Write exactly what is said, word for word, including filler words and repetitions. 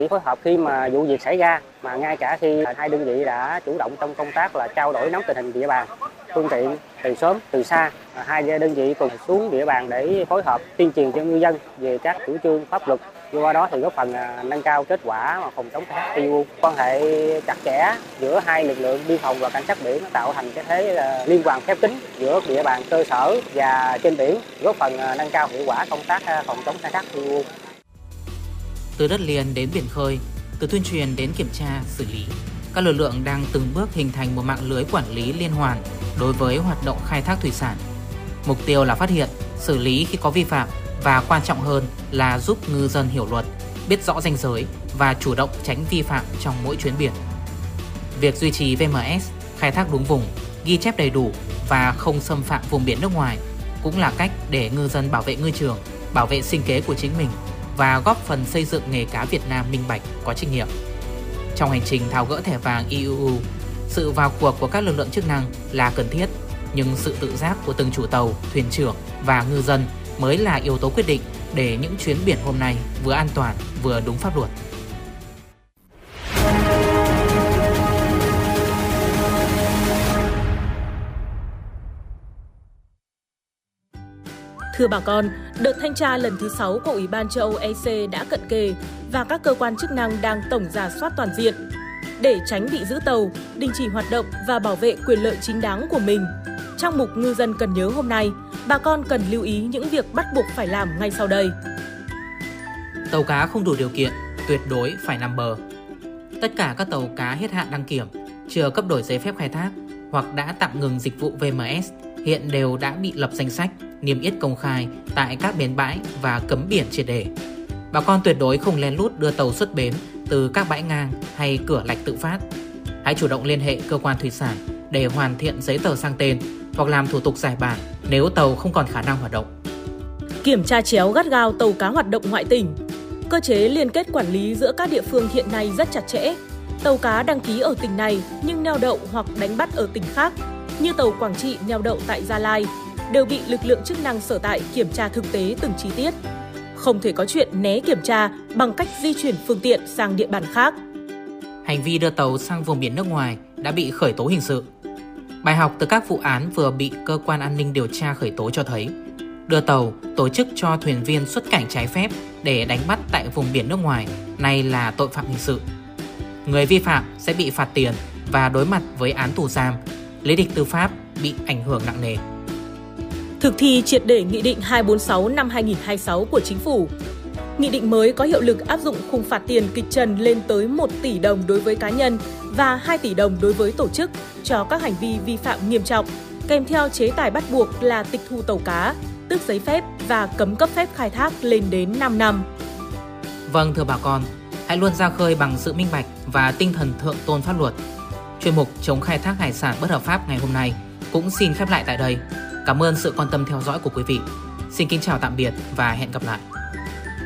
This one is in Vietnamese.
Phối hợp khi mà vụ việc xảy ra, mà ngay cả khi hai đơn vị đã chủ động trong công tác là trao đổi nắm tình hình địa bàn, phương tiện từ sớm từ xa, hai đơn vị cùng xuống địa bàn để phối hợp tuyên truyền cho ngư dân về các chủ trương pháp luật. Qua đó thì góp phần nâng cao kết quả phòng chống khai thác i u. Quan hệ chặt chẽ giữa hai lực lượng biên phòng và cảnh sát biển tạo thành cái thế là liên hoàn khép kín giữa địa bàn cơ sở và trên biển, góp phần nâng cao hiệu quả công tác phòng chống khai thác i u. Từ đất liền đến biển khơi, từ tuyên truyền đến kiểm tra, xử lý, các lực lượng đang từng bước hình thành một mạng lưới quản lý liên hoàn đối với hoạt động khai thác thủy sản. Mục tiêu là phát hiện, xử lý khi có vi phạm và quan trọng hơn là giúp ngư dân hiểu luật, biết rõ ranh giới và chủ động tránh vi phạm trong mỗi chuyến biển. Việc duy trì vê em ét, khai thác đúng vùng, ghi chép đầy đủ và không xâm phạm vùng biển nước ngoài cũng là cách để ngư dân bảo vệ ngư trường, bảo vệ sinh kế của chính mình và góp phần xây dựng nghề cá Việt Nam minh bạch, có trách nhiệm. Trong hành trình tháo gỡ thẻ vàng i u u, sự vào cuộc của các lực lượng chức năng là cần thiết, nhưng sự tự giác của từng chủ tàu, thuyền trưởng và ngư dân mới là yếu tố quyết định để những chuyến biển hôm nay vừa an toàn vừa đúng pháp luật. Thưa bà con, đợt thanh tra lần thứ sáu của Ủy ban châu Âu e xê đã cận kề và các cơ quan chức năng đang tổng rà soát toàn diện. Để tránh bị giữ tàu, đình chỉ hoạt động và bảo vệ quyền lợi chính đáng của mình, trong mục Ngư dân cần nhớ hôm nay, bà con cần lưu ý những việc bắt buộc phải làm ngay sau đây. Tàu cá không đủ điều kiện, tuyệt đối phải nằm bờ. Tất cả các tàu cá hết hạn đăng kiểm, chưa cấp đổi giấy phép khai thác hoặc đã tạm ngừng dịch vụ vê em ét hiện đều đã bị lập danh sách, niêm yết công khai tại các bến bãi và cấm biển triệt để. Bà con tuyệt đối không lén lút đưa tàu xuất bến từ các bãi ngang hay cửa lạch tự phát. Hãy chủ động liên hệ cơ quan thủy sản để hoàn thiện giấy tờ sang tên hoặc làm thủ tục giải bản nếu tàu không còn khả năng hoạt động. Kiểm tra chéo gắt gao tàu cá hoạt động ngoại tỉnh. Cơ chế liên kết quản lý giữa các địa phương hiện nay rất chặt chẽ. Tàu cá đăng ký ở tỉnh này nhưng neo đậu hoặc đánh bắt ở tỉnh khác, như tàu Quảng Trị neo đậu tại Gia Lai, đều bị lực lượng chức năng sở tại kiểm tra thực tế từng chi tiết. Không thể có chuyện né kiểm tra bằng cách di chuyển phương tiện sang địa bàn khác. Hành vi đưa tàu sang vùng biển nước ngoài đã bị khởi tố hình sự. Bài học từ các vụ án vừa bị cơ quan an ninh điều tra khởi tố cho thấy, đưa tàu tổ chức cho thuyền viên xuất cảnh trái phép để đánh bắt tại vùng biển nước ngoài này là tội phạm hình sự. Người vi phạm sẽ bị phạt tiền và đối mặt với án tù giam, lý lịch tư pháp bị ảnh hưởng nặng nề. Thực thi triệt để Nghị định hai trăm bốn mươi sáu năm hai nghìn không trăm hai mươi sáu của Chính phủ. Nghị định mới có hiệu lực áp dụng khung phạt tiền kịch trần lên tới một tỷ đồng đối với cá nhân và hai tỷ đồng đối với tổ chức cho các hành vi vi phạm nghiêm trọng, kèm theo chế tài bắt buộc là tịch thu tàu cá, tước giấy phép và cấm cấp phép khai thác lên đến năm năm. Vâng, thưa bà con, hãy luôn ra khơi bằng sự minh bạch và tinh thần thượng tôn pháp luật. Chuyên mục chống khai thác hải sản bất hợp pháp ngày hôm nay cũng xin khép lại tại đây. Cảm ơn sự quan tâm theo dõi của quý vị. Xin kính chào tạm biệt và hẹn gặp lại.